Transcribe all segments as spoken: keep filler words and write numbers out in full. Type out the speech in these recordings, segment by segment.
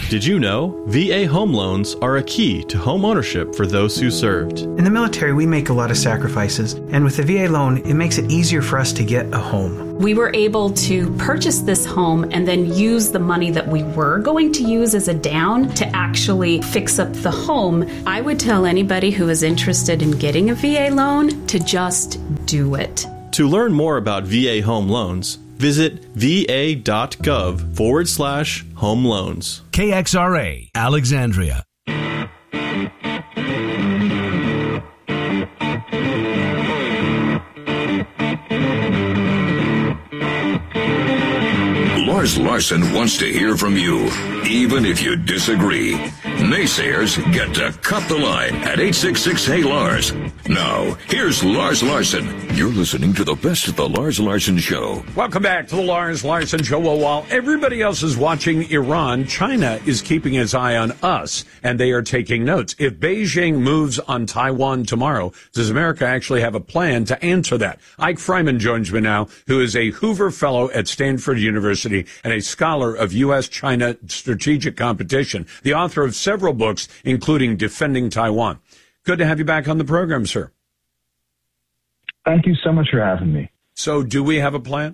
Did you know V A home loans are a key to home ownership for those who served? In the military, we make a lot of sacrifices, and with the V A loan, it makes it easier for us to get a home. We were able to purchase this home and then use the money that we were going to use as a down to actually fix up the home. I would tell anybody who is interested in getting a V A loan to just do it. To learn more about V A home loans, visit va.gov forward slash home loans. K X R A, Alexandria. Lars Larson wants to hear from you, even if you disagree. Naysayers get to cut the line at eight six six, hey Lars. Now, here's Lars Larson. You're listening to the best of the Lars Larson Show. Welcome back to the Lars Larson Show. Well, while everybody else is watching Iran, China is keeping its eye on us, and they are taking notes. If Beijing moves on Taiwan tomorrow, does America actually have a plan to answer that? Ike Fryman joins me now, who is a Hoover Fellow at Stanford University and a scholar of U S China strategic competition, the author of several books, including Defending Taiwan. Good to have you back on the program, sir. Thank you so much for having me. So do we have a plan?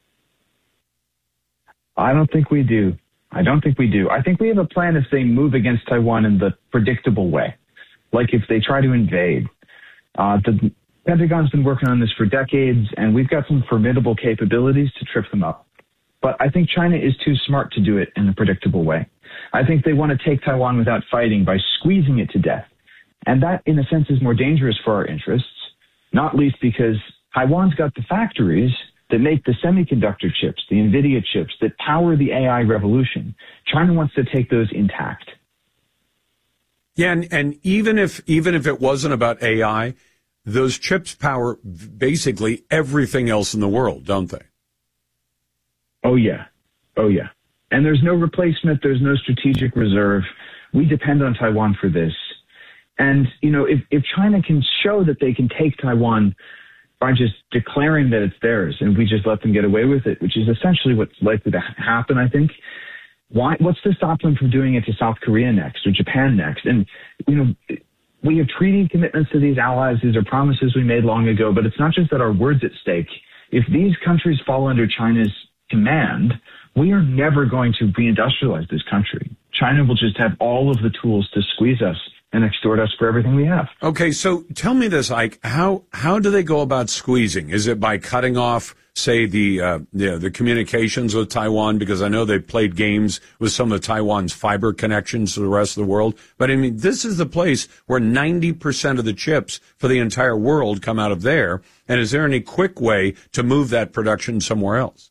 I don't think we do. I don't think we do. I think we have a plan if they move against Taiwan in the predictable way, like if they try to invade. Uh, the Pentagon's been working on this for decades, and we've got some formidable capabilities to trip them up. But I think China is too smart to do it in a predictable way. I think they want to take Taiwan without fighting by squeezing it to death. And that, in a sense, is more dangerous for our interests, not least because Taiwan's got the factories that make the semiconductor chips, the NVIDIA chips, that power the A I revolution. China wants to take those intact. Yeah, and, and even if even if it wasn't about A I, those chips power basically everything else in the world, don't they? Oh, yeah. Oh, yeah. And there's no replacement. There's no strategic reserve. We depend on Taiwan for this. And, you know, if, if China can show that they can take Taiwan by just declaring that it's theirs and we just let them get away with it, which is essentially what's likely to happen, I think, why, what's to stop them from doing it to South Korea next or Japan next? And, you know, we have treaty commitments to these allies. These are promises we made long ago, but it's not just that our word's at stake. If these countries fall under China's command, we are never going to reindustrialize this country. China will just have all of the tools to squeeze us and extort us for everything we have. Okay, so tell me this, Ike. How how do they go about squeezing? Is it by cutting off, say, the uh, the, the communications with Taiwan? Because I know they played games with some of Taiwan's fiber connections to the rest of the world. But, I mean, this is the place where ninety percent of the chips for the entire world come out of there. And is there any quick way to move that production somewhere else?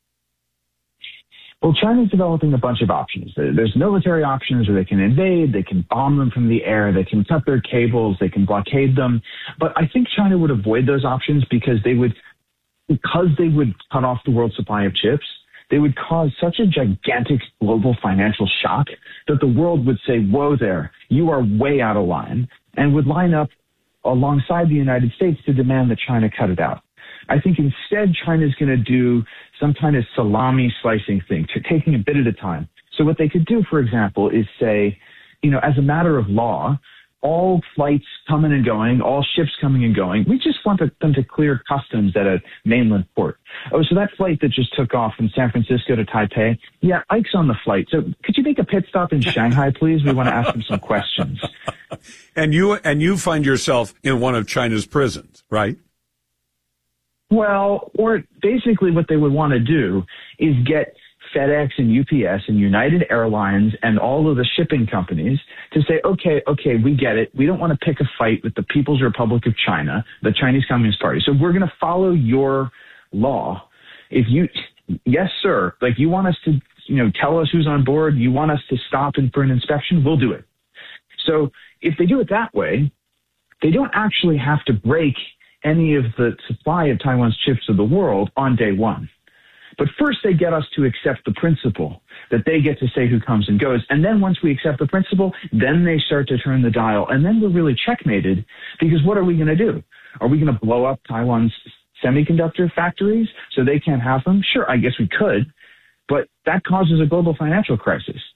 Well, China's developing a bunch of options. There's military options where they can invade, they can bomb them from the air, they can cut their cables, they can blockade them. But I think China would avoid those options because they would, because they would cut off the world's supply of chips, they would cause such a gigantic global financial shock that the world would say, whoa there, you are way out of line, and would line up alongside the United States to demand that China cut it out. I think instead China's going to do some kind of salami slicing thing, to taking a bit at a time. So what they could do, for example, is say, you know, as a matter of law, all flights coming and going, all ships coming and going, we just want them to clear customs at a mainland port. Oh, so that flight that just took off from San Francisco to Taipei, yeah, Ike's on the flight. So could you make a pit stop in Shanghai, please? We want to ask him some questions. And you and you find yourself in one of China's prisons, right? Well, or basically what they would want to do is get FedEx and U P S and United Airlines and all of the shipping companies to say, okay, okay, we get it. We don't want to pick a fight with the People's Republic of China, the Chinese Communist Party. So we're going to follow your law. If you, yes, sir, like you want us to, you know, tell us who's on board, you want us to stop in for an inspection, we'll do it. So if they do it that way, they don't actually have to break any of the supply of Taiwan's chips to the world on day one. But first they get us to accept the principle that they get to say who comes and goes. And then once we accept the principle, then they start to turn the dial. And then we're really checkmated, because what are we going to do? Are we going to blow up Taiwan's semiconductor factories so they can't have them? Sure, I guess we could, but that causes a global financial crisis.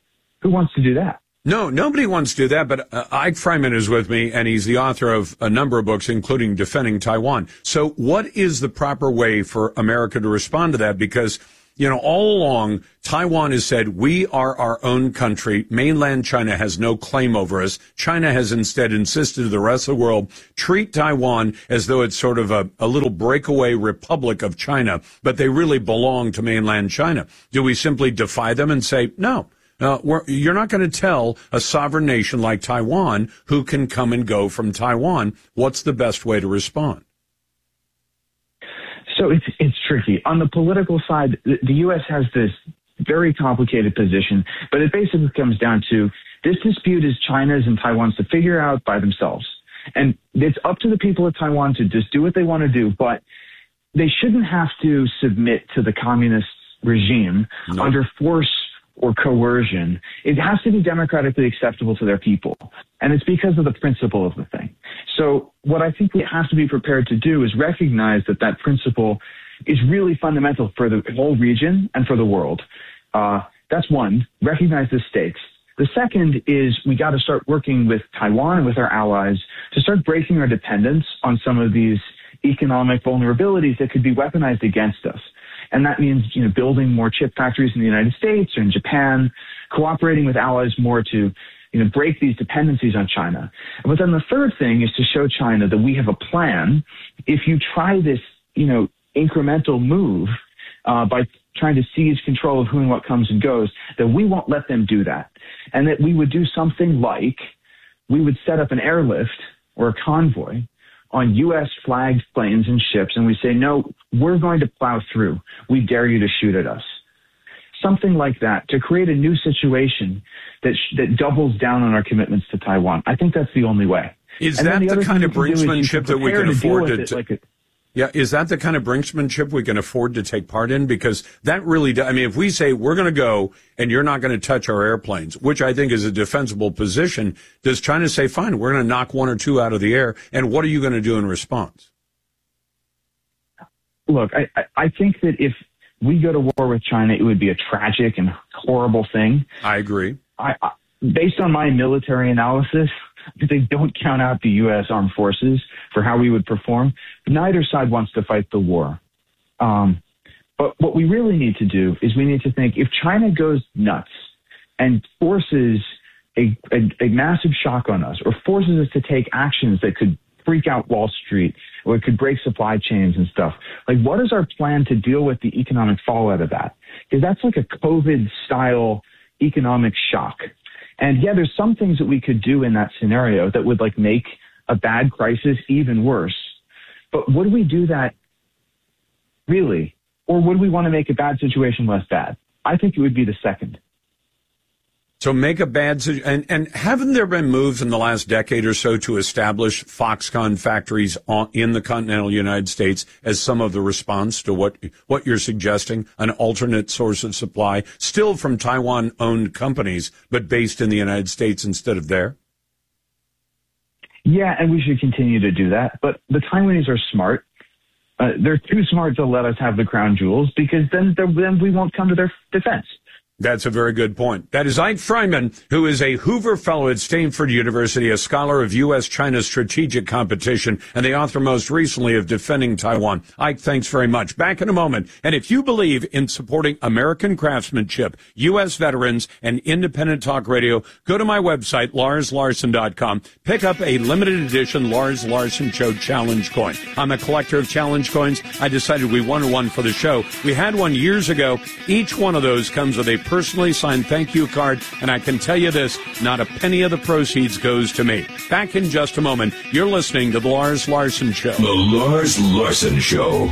Who wants to do that? No, nobody wants to do that, but uh, Ike Fryman is with me, and he's the author of a number of books, including Defending Taiwan. So what is the proper way for America to respond to that? Because, you know, all along, Taiwan has said, we are our own country. Mainland China has no claim over us. China has instead insisted to the rest of the world, treat Taiwan as though it's sort of a, a little breakaway republic of China, but they really belong to mainland China. Do we simply defy them and say, no? Uh, we're, you're not going to tell a sovereign nation like Taiwan who can come and go from Taiwan. What's the best way to respond? So it's it's tricky. On the political side, the, the U S has this very complicated position, but it basically comes down to this dispute is China's and Taiwan's to figure out by themselves. And it's up to the people of Taiwan to just do what they want to do, but they shouldn't have to submit to the communist regime no. under force or coercion. It has to be democratically acceptable to their people. And it's because of the principle of the thing. So what I think we have to be prepared to do is recognize that that principle is really fundamental for the whole region and for the world. Uh, that's one, recognize the stakes. The second is we got to start working with Taiwan and with our allies to start breaking our dependence on some of these economic vulnerabilities that could be weaponized against us. And that means, you know, building more chip factories in the United States or in Japan, cooperating with allies more to, you know, break these dependencies on China. But then the third thing is to show China that we have a plan. If you try this, you know, incremental move uh, by trying to seize control of who and what comes and goes, that we won't let them do that. And that we would do something like we would set up an airlift or a convoy on U S flagged planes and ships, and we say, no, we're going to plow through. We dare you to shoot at us. Something like that to create a new situation that sh- that doubles down on our commitments to Taiwan. I think that's the only way. Is and that the, the kind of brinksmanship that we can afford to, to like yeah, is that the kind of brinksmanship we can afford to take part in? Because that really, do, I mean, if we say we're going to go and you're not going to touch our airplanes, which I think is a defensible position, does China say, fine, we're going to knock one or two out of the air, and what are you going to do in response? Look, I, I think that if we go to war with China, it would be a tragic and horrible thing. I agree. I, I, based on my military analysis, they don't count out the U S armed forces for how we would perform. Neither side wants to fight the war. Um, but what we really need to do is we need to think if China goes nuts and forces a, a, a massive shock on us or forces us to take actions that could freak out Wall Street or it could break supply chains and stuff, like what is our plan to deal with the economic fallout of that? Because that's like a COVID-style economic shock. And yeah, there's some things that we could do in that scenario that would like make a bad crisis even worse. But would we do that really? Or would we want to make a bad situation less bad? I think it would be the second. So make a bad situation. And, and haven't there been moves in the last decade or so to establish Foxconn factories on, in the continental United States as some of the response to what, what you're suggesting, an alternate source of supply, still from Taiwan-owned companies, but based in the United States instead of there? Yeah, and we should continue to do that. But the Taiwanese are smart. Uh, they're too smart to let us have the crown jewels because then, then we won't come to their defense. That's a very good point. That is Ike Fryman, who is a Hoover Fellow at Stanford University, a scholar of U S China strategic competition, and the author most recently of Defending Taiwan. Ike, thanks very much. Back in a moment. And if you believe in supporting American craftsmanship, U S veterans, and independent talk radio, go to my website, lars larson dot com. Pick up a limited edition Lars Larson Show challenge coin. I'm a collector of challenge coins. I decided we wanted one for the show. We had one years ago. Each one of those comes with a personally signed thank you card, and I can tell you this, not a penny of the proceeds goes to me. Back in just a moment. You're listening to The Lars Larson Show. The Lars Larson Show.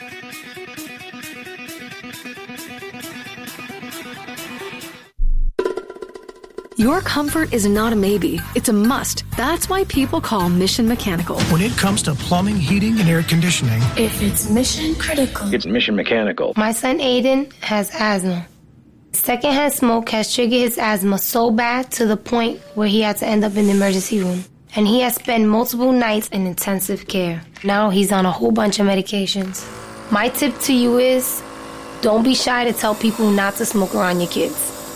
Your comfort is not a maybe, it's a must. That's why people call Mission Mechanical. When it comes to plumbing, heating, and air conditioning, if it's mission critical, it's Mission Mechanical. My son Aiden has asthma. Secondhand smoke has triggered his asthma so bad to the point where he had to end up in the emergency room. And he has spent multiple nights in intensive care. Now he's on a whole bunch of medications. My tip to you is, don't be shy to tell people not to smoke around your kids.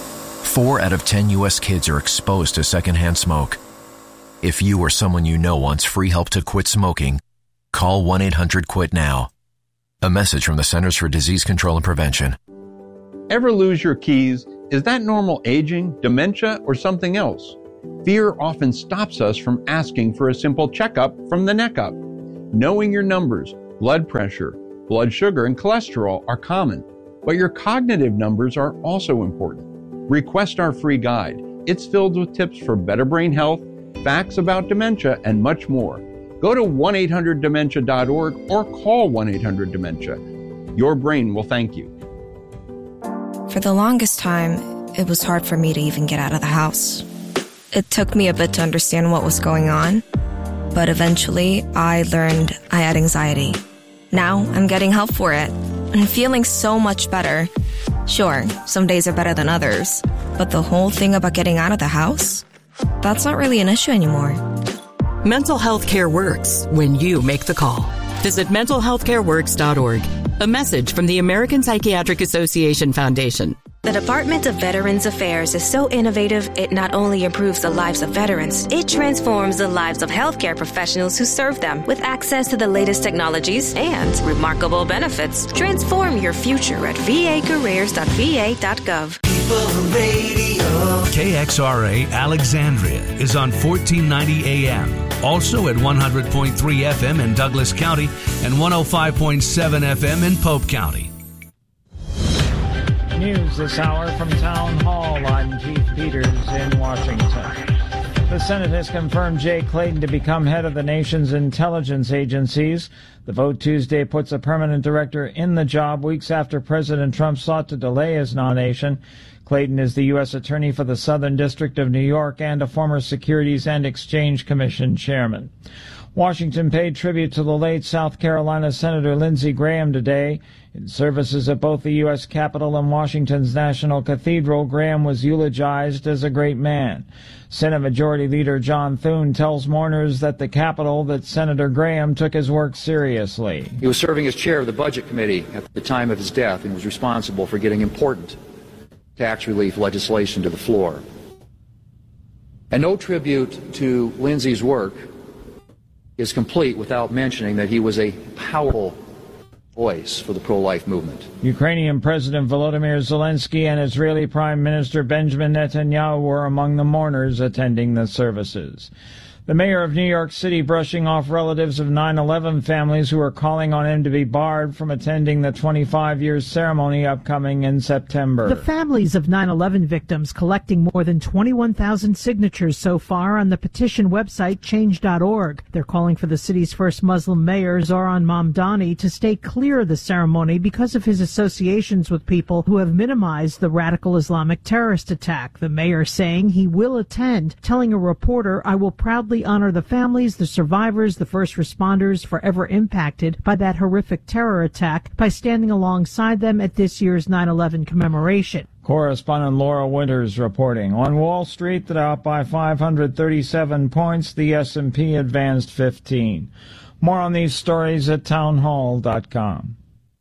Four out of ten U S kids are exposed to secondhand smoke. If you or someone you know wants free help to quit smoking, call one eight hundred quit now. A message from the Centers for Disease Control and Prevention. Ever lose your keys? Is that normal aging, dementia, or something else? Fear often stops us from asking for a simple checkup from the neck up. Knowing your numbers, blood pressure, blood sugar, and cholesterol are common, but your cognitive numbers are also important. Request our free guide. It's filled with tips for better brain health, facts about dementia, and much more. Go to one eight hundred dementia dot org or call one eight hundred dementia. Your brain will thank you. For the longest time, it was hard for me to even get out of the house. It took me a bit to understand what was going on, but eventually I learned I had anxiety. Now I'm getting help for it and feeling so much better. Sure, some days are better than others, but the whole thing about getting out of the house, that's not really an issue anymore. Mental health care works when you make the call. Visit mental health care works dot org. A message from the American Psychiatric Association Foundation. The Department of Veterans Affairs is so innovative, it not only improves the lives of veterans, it transforms the lives of healthcare professionals who serve them. With access to the latest technologies and remarkable benefits, transform your future at v a careers dot v a dot gov. K X R A Alexandria is on fourteen ninety A M. Also at one hundred point three F M in Douglas County and one oh five point seven F M in Pope County. News this hour from Town Hall. I'm Keith Peters in Washington. The Senate has confirmed Jay Clayton to become head of the nation's intelligence agencies. The vote Tuesday puts a permanent director in the job weeks after President Trump sought to delay his nomination. Clayton is the U S Attorney for the Southern District of New York and a former Securities and Exchange Commission chairman. Washington paid tribute to the late South Carolina Senator Lindsey Graham today. In services at both the U S Capitol and Washington's National Cathedral, Graham was eulogized as a great man. Senate Majority Leader John Thune tells mourners that the Capitol that Senator Graham took his work seriously. He was serving as chair of the Budget Committee at the time of his death and was responsible for getting important tax relief legislation to the floor. And no tribute to Lindsey's work is complete without mentioning that he was a powerful voice for the pro-life movement. Ukrainian President Volodymyr Zelensky and Israeli Prime Minister Benjamin Netanyahu were among the mourners attending the services. The mayor of New York City brushing off relatives of nine eleven families who are calling on him to be barred from attending the twenty-five year ceremony upcoming in September. The families of nine eleven victims collecting more than twenty-one thousand signatures so far on the petition website change dot org. They're calling for the city's first Muslim mayor, Zoran Mamdani, to stay clear of the ceremony because of his associations with people who have minimized the radical Islamic terrorist attack. The mayor saying he will attend, telling a reporter, "I will proudly honor the families, the survivors, the first responders forever impacted by that horrific terror attack by standing alongside them at this year's nine eleven commemoration." Correspondent Laura Winters reporting. On Wall Street, the Dow up by five hundred thirty-seven points, the S and P advanced fifteen. More on these stories at town hall dot com.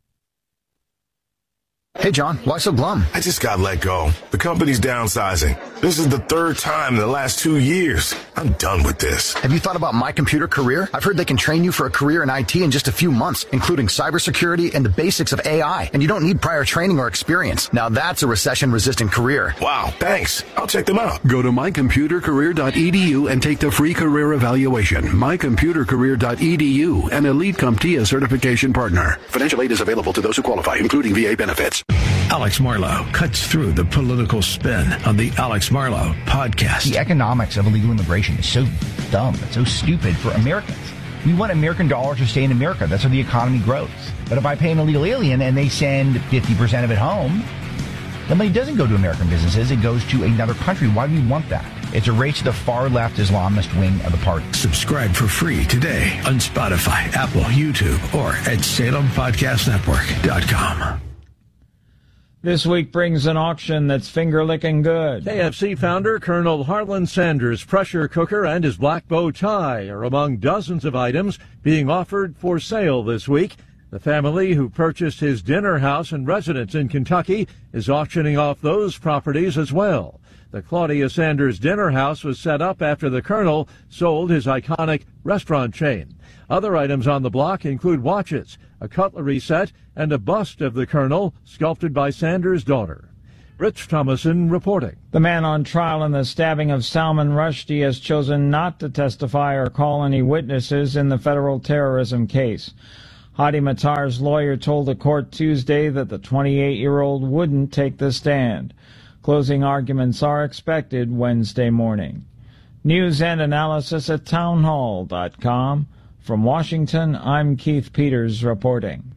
Hey, John, why so glum? I just got let go. The company's downsizing. This is the third time in the last two years. I'm done with this. Have you thought about My Computer Career? I've heard they can train you for a career in I T in just a few months, including cybersecurity and the basics of A I. And you don't need prior training or experience. Now that's a recession-resistant career. Wow, thanks. I'll check them out. Go to my computer career dot e d u and take the free career evaluation. my computer career dot e d u, an Elite CompTIA certification partner. Financial aid is available to those who qualify, including V A benefits. Alex Marlow cuts through the political spin on the Alex Marlow podcast. The economics of illegal immigration is so dumb. It's so stupid for Americans. We want American dollars to stay in America. That's how the economy grows. But if I pay an illegal alien and they send fifty percent of it home, the money doesn't go to American businesses. It goes to another country. Why do we want that? It's a race to the far-left Islamist wing of the party. Subscribe for free today on Spotify, Apple, YouTube, or at salem podcast network dot com. This week brings an auction that's finger-licking good. K F C founder Colonel Harlan Sanders' pressure cooker and his black bow tie are among dozens of items being offered for sale this week. The family who purchased his dinner house and residence in Kentucky is auctioning off those properties as well. The Claudia Sanders dinner house was set up after the Colonel sold his iconic restaurant chain. Other items on the block include watches, a cutlery set, and a bust of the Colonel sculpted by Sanders' daughter. Rich Thomason reporting. The man on trial in the stabbing of Salman Rushdie has chosen not to testify or call any witnesses in the federal terrorism case. Hadi Matar's lawyer told the court Tuesday that the twenty-eight-year-old wouldn't take the stand. Closing arguments are expected Wednesday morning. News and analysis at townhall dot com. From Washington, I'm Keith Peters reporting.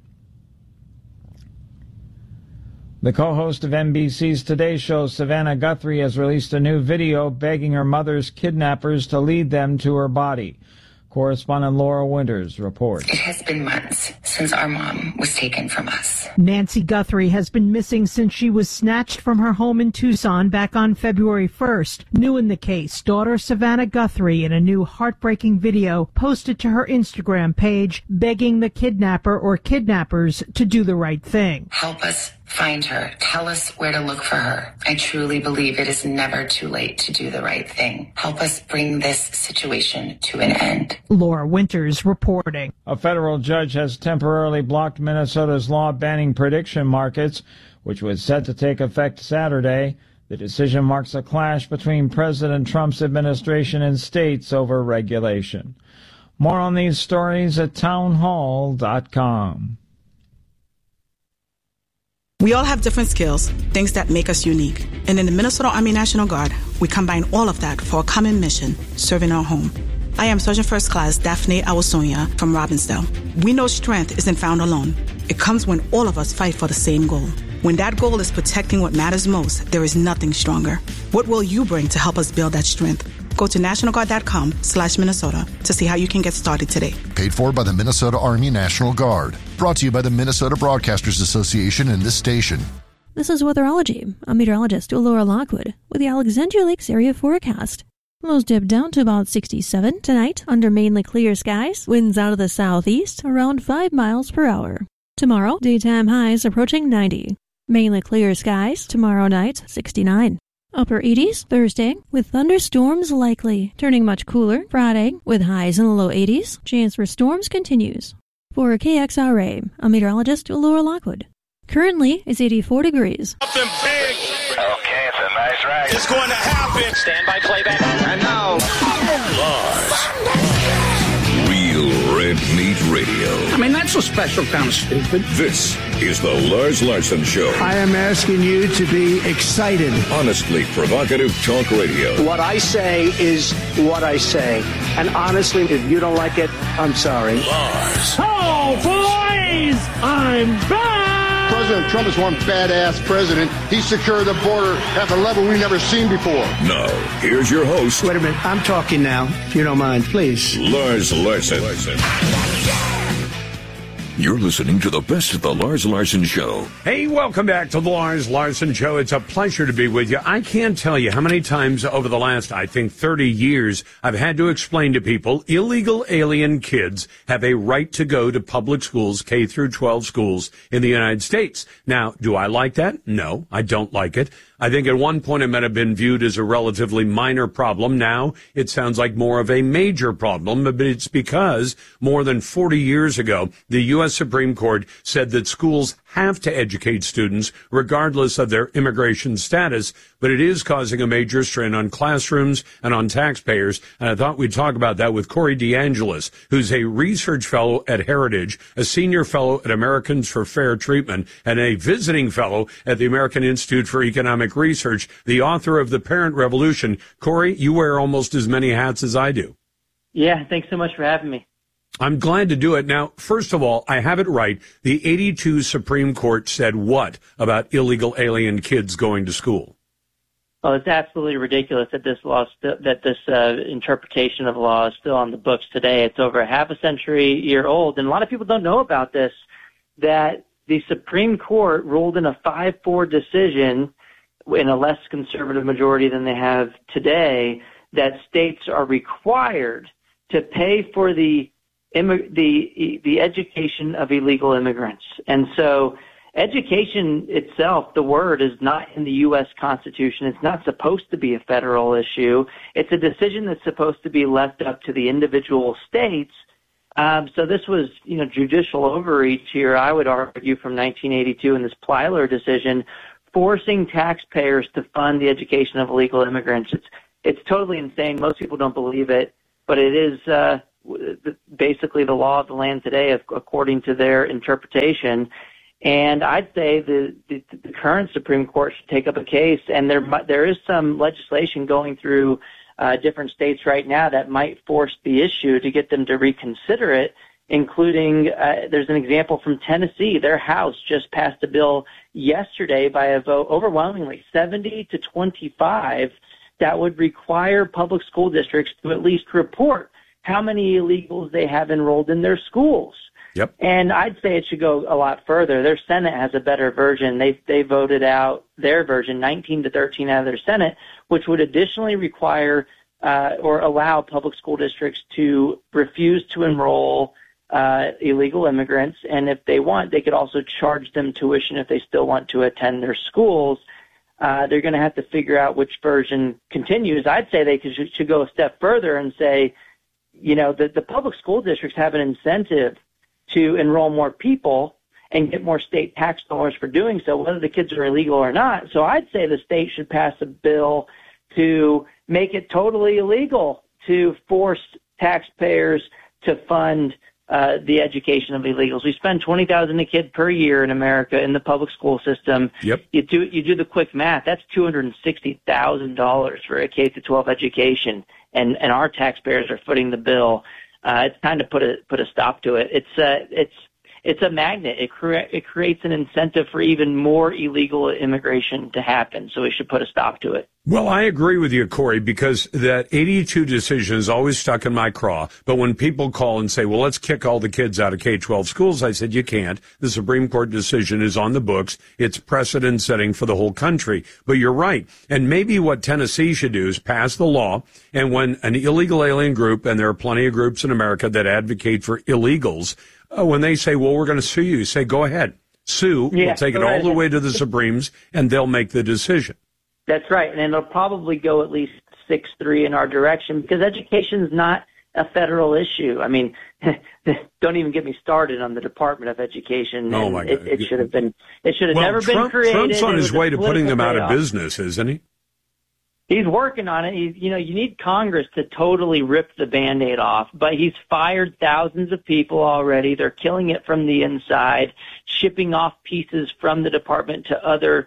The co-host of N B C's Today Show, Savannah Guthrie, has released a new video begging her mother's kidnappers to lead them to her body. Correspondent Laura Winters reports. It has been months since our mom was taken from us. Nancy Guthrie has been missing since she was snatched from her home in Tucson back on February first. New in the case, daughter Savannah Guthrie, in a new heartbreaking video posted to her Instagram page, begging the kidnapper or kidnappers to do the right thing. Help us find her. Tell us where to look for her. I truly believe it is never too late to do the right thing. Help us bring this situation to an end. Laura Winters reporting. A federal judge has temporarily blocked Minnesota's law banning prediction markets, which was set to take effect Saturday. The decision marks a clash between President Trump's administration and states over regulation. More on these stories at townhall dot com. We all have different skills, things that make us unique. And in the Minnesota Army National Guard, we combine all of that for a common mission, serving our home. I am Sergeant First Class Daphne Awasonia from Robbinsdale. We know strength isn't found alone. It comes when all of us fight for the same goal. When that goal is protecting what matters most, there is nothing stronger. What will you bring to help us build that strength? Go to national guard dot com slash Minnesota to see how you can get started today. Paid for by the Minnesota Army National Guard. Brought to you by the Minnesota Broadcasters Association and this station. This is Weatherology. I'm meteorologist Laura Lockwood with the Alexandria Lakes area forecast. Lows dip down to about sixty-seven tonight under mainly clear skies. Winds out of the southeast around five miles per hour. Tomorrow, daytime highs approaching ninety. Mainly clear skies. Tomorrow night, sixty-nine. Upper eighties Thursday with thunderstorms likely. Turning much cooler Friday with highs in the low eighties. Chance for storms continues. For K X R A, I'm meteorologist Laura Lockwood. Currently, it's eighty-four degrees. Something big. Okay, it's a nice ride. It's going to happen. Stand by playback. And now, Lars. Real Red Meat Radio. I mean, that's a special kind of stupid. This is the Lars Larson Show. I am asking you to be excited. Honestly provocative talk radio. What I say is what I say. And honestly, if you don't like it, I'm sorry. Lars. Oh, boys! I'm back! President Trump is one badass president. He secured the border at a level we've never seen before. Now, here's your host. Wait a minute. I'm talking now, if you don't mind, please. Lars Larson. You're listening to the best of the Lars Larson Show. Hey, welcome back to the Lars Larson Show. It's a pleasure to be with you. I can't tell you how many times over the last, I think, thirty years, I've had to explain to people illegal alien kids have a right to go to public schools, K through twelve schools in the United States. Now, do I like that? No, I don't like it. I think at one point it might have been viewed as a relatively minor problem. Now it sounds like more of a major problem, but it's because more than forty years ago, the U S Supreme Court said that schools have to educate students regardless of their immigration status, but it is causing a major strain on classrooms and on taxpayers. And I thought we'd talk about that with Corey DeAngelis, who's a research fellow at Heritage, a senior fellow at Americans for Fair Treatment, and a visiting fellow at the American Institute for Economic Research, the author of The Parent Revolution. Corey, you wear almost as many hats as I do. Yeah, thanks so much for having me. I'm glad to do it. Now, first of all, I have it right. The eighty-two Supreme Court said what about illegal alien kids going to school? Well, it's absolutely ridiculous that this law, st- that this uh, interpretation of law is still on the books today. It's over a half a century year old, and a lot of people don't know about this, that the Supreme Court ruled in a five four decision in a less conservative majority than they have today that states are required to pay for the immig- the the education of illegal immigrants. And so education itself, the word, is not in the U S Constitution. It's not supposed to be a federal issue. It's a decision that's supposed to be left up to the individual states. Um, so this was, you know, judicial overreach here, I would argue, from nineteen eighty-two in this Plyler decision, forcing taxpayers to fund the education of illegal immigrants. It's it's totally insane. Most people don't believe it, but it is uh, basically the law of the land today, according to their interpretation. And I'd say the, the, the current Supreme Court should take up a case, and there there is some legislation going through uh, different states right now that might force the issue to get them to reconsider it, including uh, there's an example from Tennessee. Their House just passed a bill yesterday by a vote overwhelmingly seventy to twenty-five that would require public school districts to at least report how many illegals they have enrolled in their schools. Yep. And I'd say it should go a lot further. Their Senate has a better version. They they voted out their version, nineteen to thirteen out of their Senate, which would additionally require uh, or allow public school districts to refuse to enroll uh, illegal immigrants. And if they want, they could also charge them tuition if they still want to attend their schools. Uh, they're going to have to figure out which version continues. I'd say they could, should go a step further and say, you know, the, the public school districts have an incentive to enroll more people and get more state tax dollars for doing so, whether the kids are illegal or not. So I'd say the state should pass a bill to make it totally illegal to force taxpayers to fund uh, the education of illegals. We spend twenty thousand dollars a kid per year in America in the public school system. Yep. You do you do the quick math. That's two hundred sixty thousand dollars for a K through twelve education, and and our taxpayers are footing the bill. Uh, it's time to put a put a stop to it. It's uh, it's it's a magnet. It cre- it creates an incentive for even more illegal immigration to happen. So we should put a stop to it. Well, I agree with you, Corey, because that eighty-two decision is always stuck in my craw. But when people call and say, well, let's kick all the kids out of K twelve schools, I said, you can't. The Supreme Court decision is on the books. It's precedent setting for the whole country. But you're right. And maybe what Tennessee should do is pass the law. And when an illegal alien group, and there are plenty of groups in America that advocate for illegals, uh, when they say, well, we're going to sue you, say, go ahead. Sue. Yeah, we'll take it all the way to the Supremes, and they'll make the decision. That's right, and it'll probably go at least six three in our direction because education is not a federal issue. I mean, don't even get me started on the Department of Education. Oh my God! It, it should have been. It should have well, never Trump, been created. Trump's on his way to putting them out payoff. of business, isn't he? He's working on it. He's, you know, you need Congress to totally rip the Band-Aid off, but he's fired thousands of people already. They're killing it from the inside, shipping off pieces from the department to other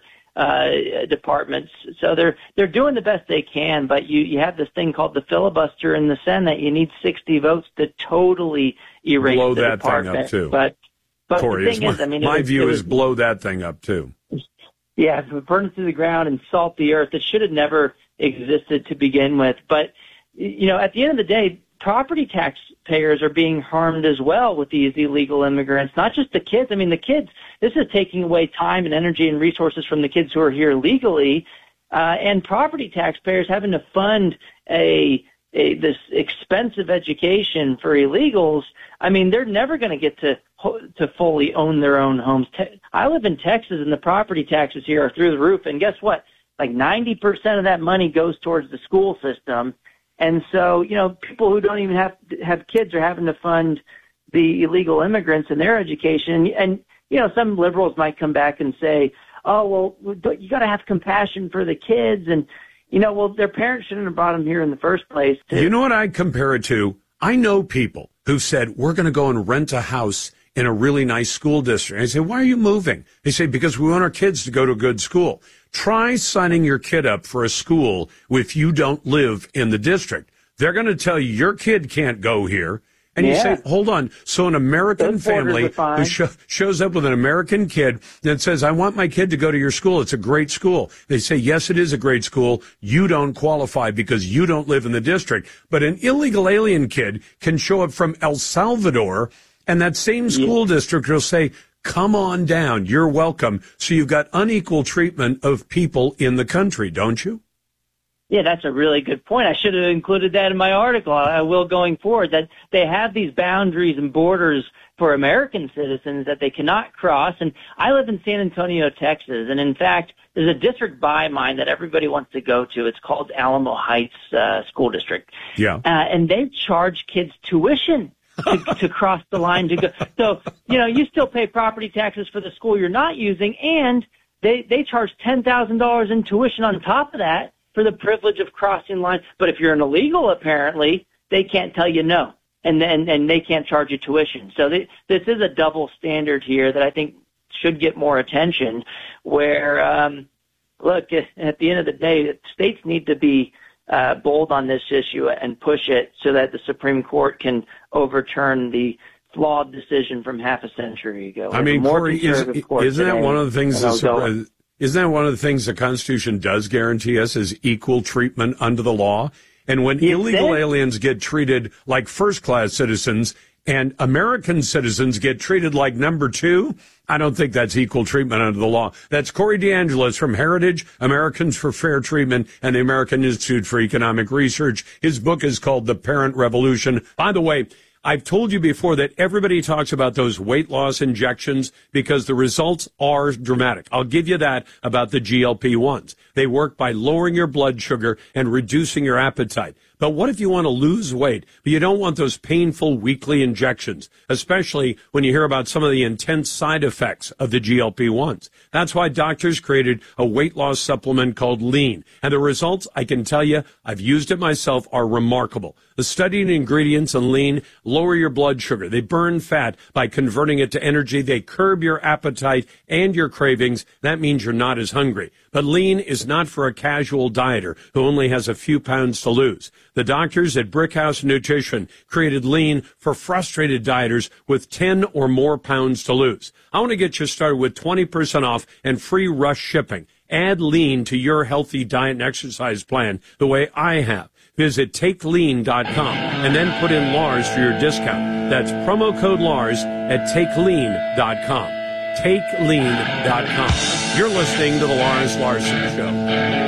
uh departments. So they're they're doing the best they can, but you you have this thing called the filibuster in the Senate. You need sixty votes to totally erase blow the that department. thing up too. But but Corey, the thing is is, my, I mean, my was, view was, is blow that thing up too. Yeah, if it burns to the ground and salt the earth, it should have never existed to begin with. But you know, at the end of the day, property taxpayers are being harmed as well with these illegal immigrants, not just the kids. I mean, the kids, this is taking away time and energy and resources from the kids who are here legally, uh, and property taxpayers having to fund a, a this expensive education for illegals. I mean, they're never going to get to to fully own their own homes. Te- I live in Texas, and the property taxes here are through the roof. And guess what? Like ninety percent of that money goes towards the school system. And so, you know, people who don't even have have kids are having to fund the illegal immigrants and their education. And, you know, some liberals might come back and say, oh, well, you got to have compassion for the kids. And, you know, well, their parents shouldn't have brought them here in the first place. To- you know what I compare it to? I know people who said, we're going to go and rent a house in a really nice school district. I say, why are you moving? They say, because we want our kids to go to a good school. Try signing your kid up for a school if you don't live in the district. They're going to tell you your kid can't go here. And yeah. you say, hold on. So an American family who sh- shows up with an American kid that says, I want my kid to go to your school. It's a great school. They say, yes, it is a great school. You don't qualify because you don't live in the district. But an illegal alien kid can show up from El Salvador, and that same school yeah. district will say, come on down. You're welcome. So you've got unequal treatment of people in the country, don't you? Yeah, that's a really good point. I should have included that in my article. I will going forward, that they have these boundaries and borders for American citizens that they cannot cross. And I live in San Antonio, Texas, and in fact, there's a district by mine that everybody wants to go to. It's called Alamo Heights uh, School District. Yeah. Uh, and they charge kids tuition to, to cross the line to go. So, you know, you still pay property taxes for the school you're not using, and they, they charge ten thousand dollars in tuition on top of that for the privilege of crossing line. But if you're an illegal, apparently, they can't tell you no, and then and they can't charge you tuition. So they, this is a double standard here that I think should get more attention, where, um, look, at the end of the day, states need to be uh, bold on this issue and push it so that the Supreme Court can overturn the flawed decision from half a century ago. I mean, Corey, is, isn't that one of the things that uh, isn't that one of the things the Constitution does guarantee us is equal treatment under the law? And when You illegal think? aliens get treated like first-class citizens and American citizens get treated like number two, I don't think that's equal treatment under the law. That's Corey DeAngelis from Heritage, Americans for Fair Treatment, and the American Institute for Economic Research. His book is called The Parent Revolution. By the way, I've told you before that everybody talks about those weight loss injections because the results are dramatic. I'll give you that about the G L P ones. They work by lowering your blood sugar and reducing your appetite. But what if you want to lose weight, but you don't want those painful weekly injections, especially when you hear about some of the intense side effects of the G L P ones? That's why doctors created a weight loss supplement called Lean. And the results, I can tell you, I've used it myself, are remarkable. The studied ingredients in Lean lower your blood sugar. They burn fat by converting it to energy. They curb your appetite and your cravings. That means you're not as hungry. But Lean is not for a casual dieter who only has a few pounds to lose. The doctors at Brickhouse Nutrition created Lean for frustrated dieters with ten or more pounds to lose. I want to get you started with twenty percent off and free rush shipping. Add Lean to your healthy diet and exercise plan the way I have. Visit take lean dot com and then put in Lars for your discount. That's promo code Lars at take lean dot com. take lean dot com. You're listening to The Lars Larson Show.